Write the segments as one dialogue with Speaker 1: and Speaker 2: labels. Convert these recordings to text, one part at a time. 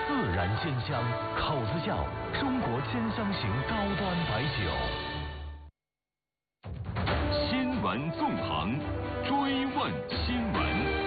Speaker 1: 自然鲜香，口子窖中国鲜香型高端白酒。新闻纵横，追问新闻。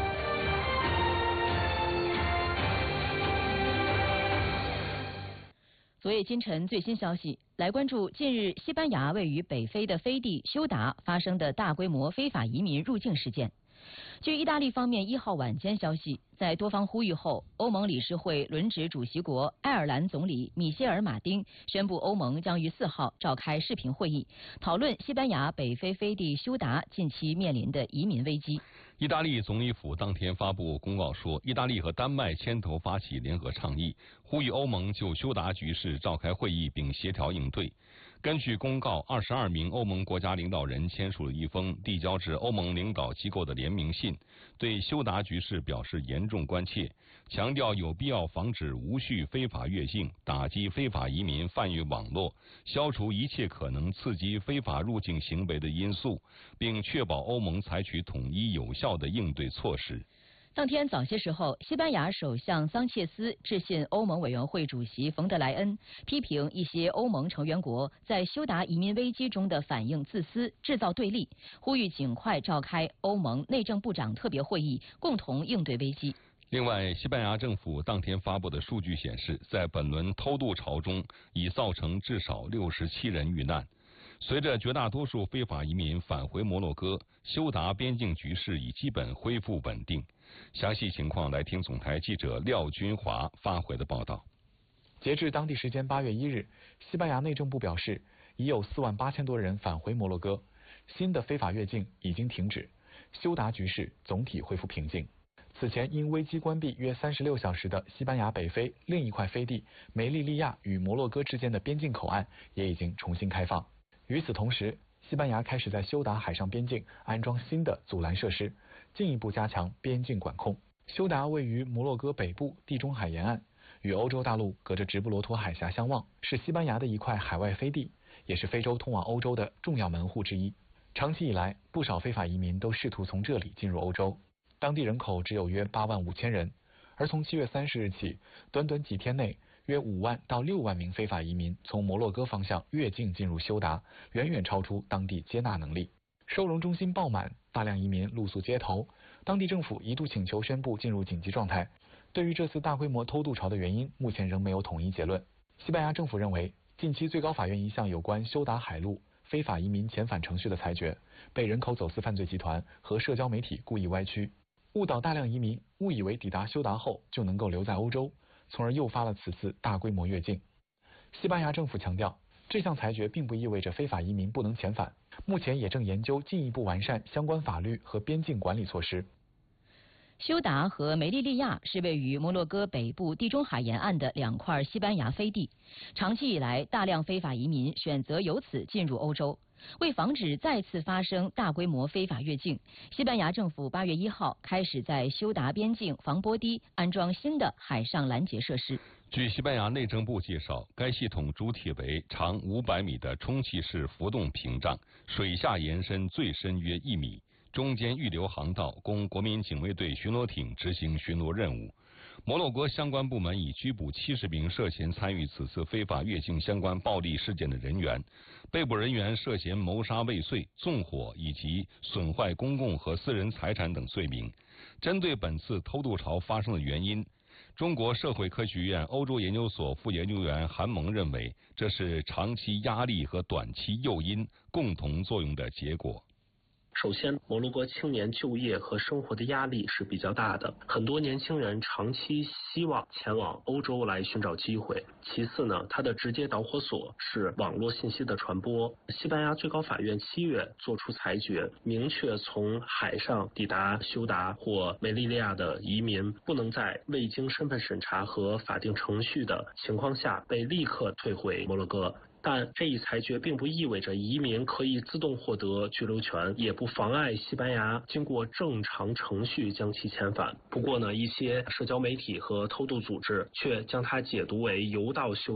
Speaker 2: 昨夜今晨最新消息，来关注近日西班牙位于北非的飞地休达发生的大规模非法移民入境事件。据意大利方面1号晚间消息，在多方呼吁后，欧盟理事会轮值主席国爱尔兰总理米歇尔·马丁宣布，欧盟将于4号召开视频会议，讨论西班牙北非飞地休达近期面临的移民危机。
Speaker 3: 意大利总理府当天发布公告说，意大利和丹麦牵头发起联合倡议，呼吁欧盟就休达局势召开会议并协调应对。根据公告，22名欧盟国家领导人签署了一封递交至欧盟领导机构的联名信，对休达局势表示严重关切，强调有必要防止无序非法越境，打击非法移民贩运网络，消除一切可能刺激非法入境行为的因素，并确保欧盟采取统一有效的应对措施。
Speaker 2: 当天早些时候，西班牙首相桑切斯致信欧盟委员会主席冯德莱恩，批评一些欧盟成员国在休达移民危机中的反应自私，制造对立，呼吁尽快召开欧盟内政部长特别会议，共同应对危机。
Speaker 3: 另外，西班牙政府当天发布的数据显示，在本轮偷渡潮中已造成至少67人遇难。随着绝大多数非法移民返回摩洛哥，休达边境局势已基本恢复稳定。详细情况来听总台记者廖军华发回的报道。
Speaker 4: 截至当地时间8月1日，西班牙内政部表示，已有48000多人返回摩洛哥，新的非法越境已经停止，休达局势总体恢复平静。此前因危机关闭约36小时的西班牙北非另一块飞地梅利利亚与摩洛哥之间的边境口岸也已经重新开放。与此同时，西班牙开始在休达海上边境安装新的阻拦设施，进一步加强边境管控。休达位于摩洛哥北部地中海沿岸，与欧洲大陆隔着直布罗陀海峡相望，是西班牙的一块海外飞地，也是非洲通往欧洲的重要门户之一。长期以来，不少非法移民都试图从这里进入欧洲。当地人口只有约85000人，而从7月30日起，短短几天内，约5万到6万名非法移民从摩洛哥方向越境进入休达，远远超出当地接纳能力。收容中心爆满，大量移民露宿街头，当地政府一度请求宣布进入紧急状态。对于这次大规模偷渡潮的原因，目前仍没有统一结论。西班牙政府认为，近期最高法院一项有关休达海路非法移民遣返程序的裁决，被人口走私犯罪集团和社交媒体故意歪曲，误导大量移民误以为抵达休达后就能够留在欧洲，从而诱发了此次大规模越境。西班牙政府强调，这项裁决并不意味着非法移民不能遣返，目前也正研究进一步完善相关法律和边境管理措施。
Speaker 2: 休达和梅利利亚是位于摩洛哥北部地中海沿岸的2块西班牙飞地，长期以来，大量非法移民选择由此进入欧洲。为防止再次发生大规模非法越境，西班牙政府8月1号开始在休达边境防波堤安装新的海上拦截设施。
Speaker 3: 据西班牙内政部介绍，该系统主体为长500米的充气式浮动屏障，水下延伸最深约1米，中间预留航道供国民警卫队巡逻艇执行巡逻任务。摩洛哥相关部门已拘捕70名涉嫌参与此次非法越境相关暴力事件的人员，被捕人员涉嫌谋杀未遂、纵火以及损坏公共和私人财产等罪名。针对本次偷渡潮发生的原因，中国社会科学院欧洲研究所副研究员韩萌认为，这是长期压力和短期诱因共同作用的结果。
Speaker 5: 首先，摩洛哥青年就业和生活的压力是比较大的，很多年轻人长期希望前往欧洲来寻找机会。其次呢，它的直接导火索是网络信息的传播。西班牙最高法院7月作出裁决，明确从海上抵达休达或梅利利亚的移民不能在未经身份审查和法定程序的情况下被立刻退回摩洛哥。但这一裁决并不意味着移民可以自动获得居留权，也不妨碍西班牙经过正常程序将其遣返。不过呢，一些社交媒体和偷渡组织却将它解读为游到休